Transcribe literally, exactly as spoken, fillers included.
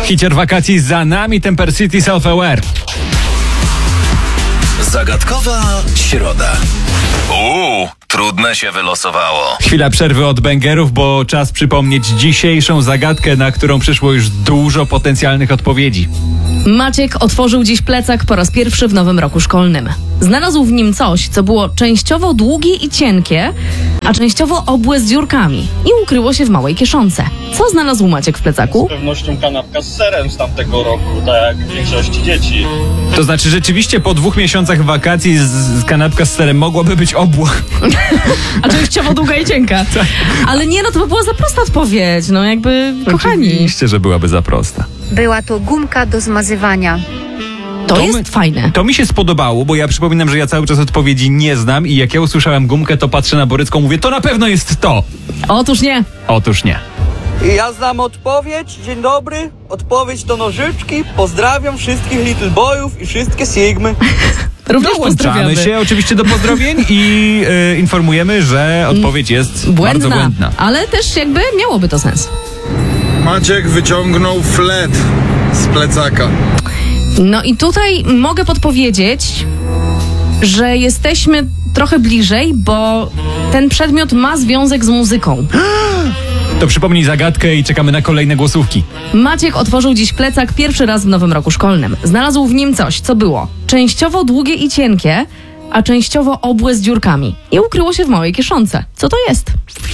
Hicior wakacji za nami, Temper City Self-Aware. Zagadkowa środa. Uuu, trudne się wylosowało. Chwila przerwy od bęgerów, bo czas przypomnieć dzisiejszą zagadkę, na którą przyszło już dużo potencjalnych odpowiedzi. Maciek otworzył dziś plecak po raz pierwszy w nowym roku szkolnym. Znalazł w nim coś, co było częściowo długie i cienkie, a częściowo obłe z dziurkami i ukryło się w małej kieszonce. Co znalazł Maciek w plecaku? Z pewnością kanapka z serem z tamtego roku, tak jak w większości dzieci. To znaczy rzeczywiście po dwóch miesiącach wakacji z, z kanapka z serem mogłaby być obła. A częściowo długa i cienka. Ale nie, no to by była za prosta odpowiedź, no jakby, kochani. Oczywiście, że byłaby za prosta. Była to gumka do zmazywania. To, To jest my- fajne. To mi się spodobało, bo ja przypominam, że ja cały czas odpowiedzi nie znam i jak ja usłyszałem gumkę, to patrzę na Borycką, mówię, to na pewno jest to. Otóż nie. Otóż nie. Ja znam odpowiedź. Dzień dobry. Odpowiedź to nożyczki. Pozdrawiam wszystkich Little Boyów i wszystkie Sigmy. Również Dołączamy pozdrawiamy. się oczywiście do pozdrowień i e, informujemy, że odpowiedź jest Błędna, bardzo błędna. ale też jakby miałoby to sens. Maciek wyciągnął flet z plecaka. No i tutaj mogę podpowiedzieć, że jesteśmy trochę bliżej, bo ten przedmiot ma związek z muzyką. To przypomnij zagadkę i czekamy na kolejne głosówki. Maciek otworzył dziś plecak pierwszy raz w nowym roku szkolnym. Znalazł w nim coś, co było częściowo długie i cienkie, a częściowo obłe z dziurkami. I ukryło się w małej kieszonce. Co to jest?